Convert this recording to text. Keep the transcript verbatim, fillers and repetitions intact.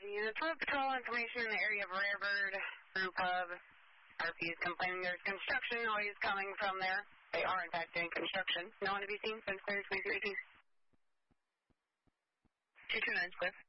units with patrol information in the area of Rarebird, Brew Pub. R P is complaining there's construction noise coming from there. They are, in fact, doing construction. No one to be seen since clear twenty-three eighteen. two two nine, clear.